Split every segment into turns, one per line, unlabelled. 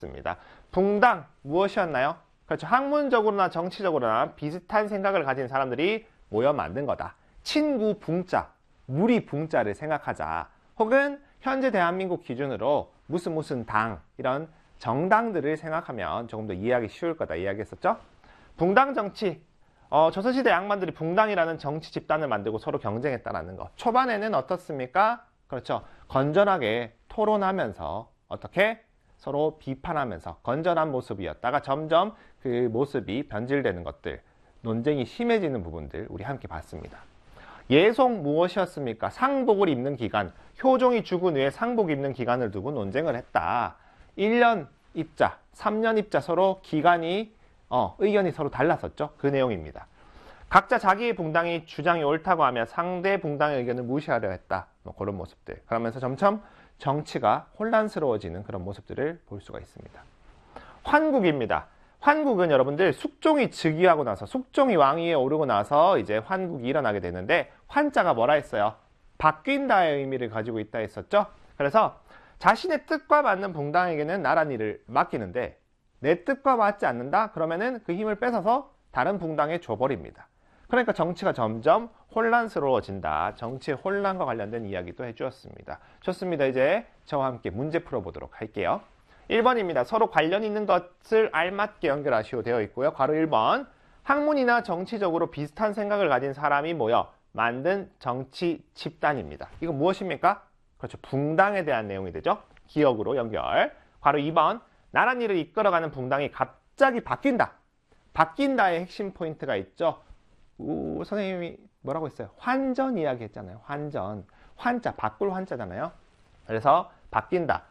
습니다. 붕당 무엇이었나요? 그렇죠. 학문적으로나 정치적으로나 비슷한 생각을 가진 사람들이 모여 만든 거다. 친구 붕자, 무리 붕자를 생각하자. 혹은 현재 대한민국 기준으로 무슨 당, 이런 정당들을 생각하면 조금 더 이해하기 쉬울 거다 이야기했었죠. 붕당 정치, 조선시대 양반들이 붕당이라는 정치 집단을 만들고 서로 경쟁했다는 거. 초반에는 어떻습니까? 그렇죠. 건전하게 토론하면서 어떻게 서로 비판하면서 건전한 모습이었다가 점점 그 모습이 변질되는 것들, 논쟁이 심해지는 부분들 우리 함께 봤습니다. 예송 무엇이었습니까? 상복을 입는 기간, 효종이 죽은 후에 상복 입는 기간을 두고 논쟁을 했다. 1년 입자, 3년 입자 서로 기간이 의견이 서로 달랐었죠. 그 내용입니다. 각자 자기의 붕당이 주장이 옳다고 하며 상대 붕당의 의견을 무시하려 했다. 그런 모습들. 그러면서 점점 정치가 혼란스러워지는 그런 모습들을 볼 수가 있습니다. 환국입니다. 환국은 여러분들 숙종이 즉위하고 나서 숙종이 왕위에 오르고 나서 이제 환국이 일어나게 되는데 환자가 뭐라 했어요? 바뀐다의 의미를 가지고 있다 했었죠. 그래서 자신의 뜻과 맞는 붕당에게는 나란 일을 맡기는데 내 뜻과 맞지 않는다? 그러면은 그 힘을 뺏어서 다른 붕당에 줘버립니다. 그러니까 정치가 점점 혼란스러워진다. 정치의 혼란과 관련된 이야기도 해주었습니다. 좋습니다. 이제 저와 함께 문제 풀어보도록 할게요. 1번입니다. 서로 관련 있는 것을 알맞게 연결하시오 되어 있고요. 괄호 1번. 학문이나 정치적으로 비슷한 생각을 가진 사람이 모여 만든 정치 집단입니다. 이거 무엇입니까? 그렇죠. 붕당에 대한 내용이 되죠. 기억으로 연결. 괄호 2번. 나란 일을 이끌어가는 붕당이 갑자기 바뀐다. 바뀐다의 핵심 포인트가 있죠. 선생님이 뭐라고 했어요? 환전 이야기 했잖아요. 환전. 환자, 바꿀 환자잖아요. 그래서 바뀐다.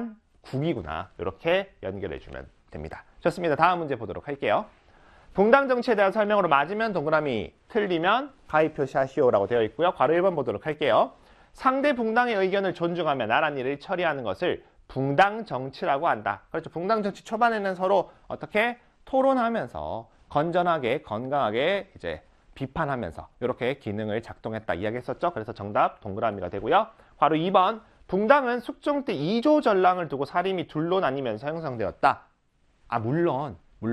환국이구나. 이렇게 연결해주면 됩니다. 좋습니다. 다음 문제 보도록 할게요. 붕당 정치에 대한 설명으로 맞으면 동그라미, 틀리면 가위 표시하시오라고 되어 있고요. 괄호 1번 보도록 할게요. 상대 붕당의 의견을 존중하며 나란 일을 처리하는 것을 붕당 정치라고 한다. 그렇죠. 붕당 정치 초반에는 서로 어떻게 토론하면서 건전하게, 건강하게 이제 비판하면서 이렇게 기능을 작동했다 이야기했었죠. 그래서 정답 동그라미가 되고요. 괄호 2번. 붕당은 숙종 때 2조 전랑을 두고 사림이 둘로 나뉘면서 형성되었다. 물론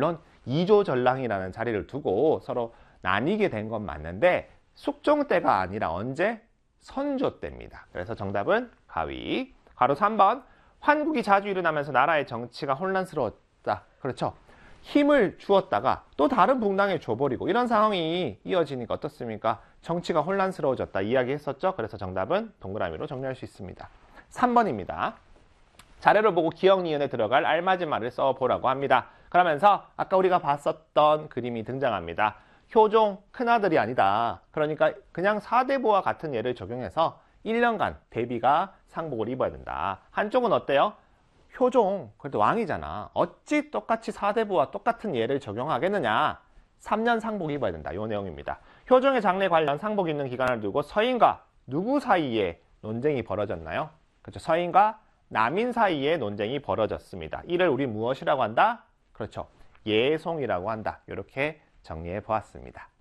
2조 전랑이라는 자리를 두고 서로 나뉘게 된 건 맞는데 숙종 때가 아니라 언제? 선조 때입니다. 그래서 정답은 가위. 괄호 3번. 환국이 자주 일어나면서 나라의 정치가 혼란스러웠다. 그렇죠. 힘을 주었다가 또 다른 붕당에 줘버리고 이런 상황이 이어지니까 어떻습니까? 정치가 혼란스러워졌다 이야기했었죠. 그래서 정답은 동그라미로 정리할 수 있습니다. 3번입니다. 자료를 보고 기억 니은에 들어갈 알맞은 말을 써보라고 합니다. 그러면서 아까 우리가 봤었던 그림이 등장합니다. 효종 큰아들이 아니다. 그러니까 그냥 사대부와 같은 예를 적용해서 1년간 대비가 상복을 입어야 된다. 한쪽은 어때요? 효종, 그래도 왕이잖아. 어찌 똑같이 사대부와 똑같은 예를 적용하겠느냐. 3년 상복 입어야 된다. 이 내용입니다. 효종의 장래 관련 상복 입는 기간을 두고 서인과 누구 사이에 논쟁이 벌어졌나요? 그렇죠. 서인과 남인 사이에 논쟁이 벌어졌습니다. 이를 우리 무엇이라고 한다? 그렇죠. 예송이라고 한다. 이렇게 정리해 보았습니다.